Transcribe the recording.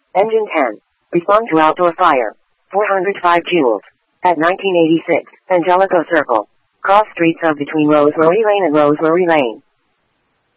Engine 10. Respond to outdoor fire. 405 joules. At 1986, Angelico Circle. Cross streets of between Rosemary Lane and Rosemary Lane.